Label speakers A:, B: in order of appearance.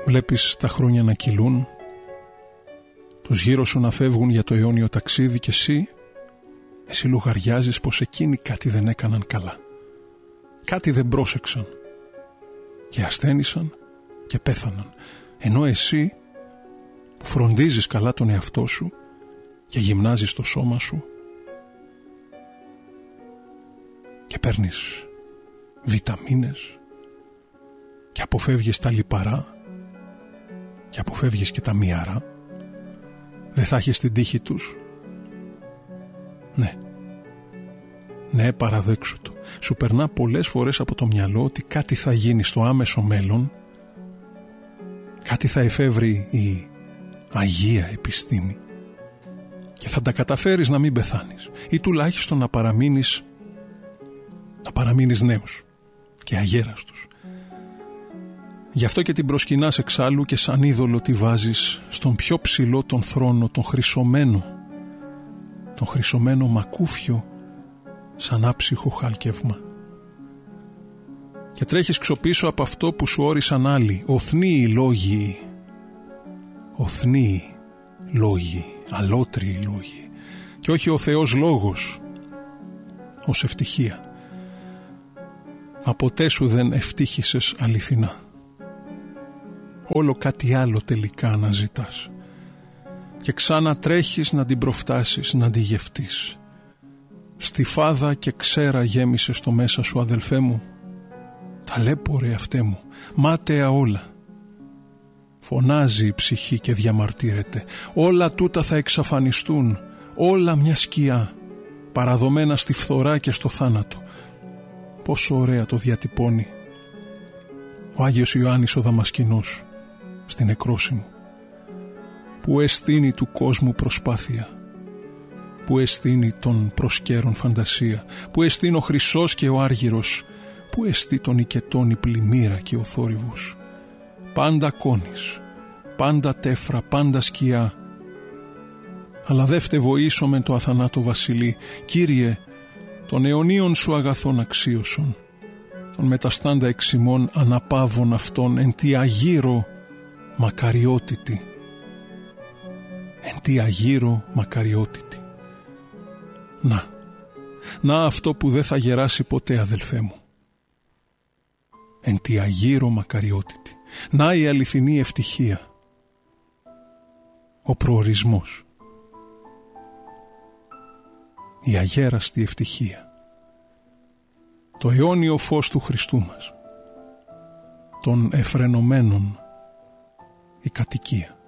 A: Βλέπεις τα χρόνια να κυλούν, τους γύρω σου να φεύγουν για το αιώνιο ταξίδι και εσύ λογαριάζεις πως εκείνοι κάτι δεν έκαναν καλά. Κάτι δεν πρόσεξαν και ασθένησαν και πέθαναν. Ενώ εσύ που φροντίζεις καλά τον εαυτό σου και γυμνάζεις το σώμα σου και παίρνεις βιταμίνες και αποφεύγεις τα λιπαρά και αποφεύγεις και τα μυαρά, δεν θα έχεις την τύχη τους. Ναι, παραδέξου το. Σου περνά πολλές φορές από το μυαλό ότι κάτι θα γίνει στο άμεσο μέλλον, κάτι θα εφεύρει η Αγία Επιστήμη και θα τα καταφέρεις να μην πεθάνεις ή τουλάχιστον να παραμείνεις νέος και αγέραστος. Γι' αυτό και την προσκυνάς εξάλλου και σαν είδωλο τη βάζεις στον πιο ψηλό τον θρόνο, τον χρυσωμένο μακούφιο σαν άψυχο χάλκευμα. Και τρέχεις ξοπίσω από αυτό που σου όρισαν άλλοι, οθνίοι λόγοι, αλότριοι λόγοι, και όχι ο Θεός λόγος ως ευτυχία. Μα ποτέ σου δεν ευτύχησες αληθινά. Όλο κάτι άλλο τελικά αναζητάς και ξανά τρέχεις να την προφτάσεις, να την γευτείς. Στιφάδα και ξέρα γέμισε στο μέσα σου, αδελφέ μου. Ταλέπορε αυτέ μου, μάταια όλα. Φωνάζει η ψυχή και διαμαρτύρεται. Όλα τούτα θα εξαφανιστούν, όλα μια σκιά, παραδομένα στη φθορά και στο θάνατο. Πόσο ωραία το διατυπώνει ο Άγιος Ιωάννης ο Δαμασκηνός στην Νεκρόσιμο, που αισθήνει του κόσμου προσπάθεια, που αισθήνει των προσκέρων φαντασία, που αισθήνει ο χρυσός και ο άργυρος, που αισθεί τον οικετών η πλημμύρα και ο θόρυβος. Πάντα κόνης, πάντα τέφρα, πάντα σκιά, αλλά δε φτεβοήσω με το αθανάτο βασιλεί. Κύριε, των αιωνίων σου αγαθών αξίωσον, των μεταστάντα εξημών αναπαύων αυτών, εν τι αγύρο μακαριότητη. Εν τι αγύρο μακαριότητη. Να αυτό που δεν θα γεράσει ποτέ, αδελφέ μου. Εν τι αγύρο μακαριότητη. Να η αληθινή ευτυχία. Ο προορισμός. Η αγέραστη ευτυχία. Το αιώνιο φως του Χριστού μας. Των εφρενωμένων η κατοικία.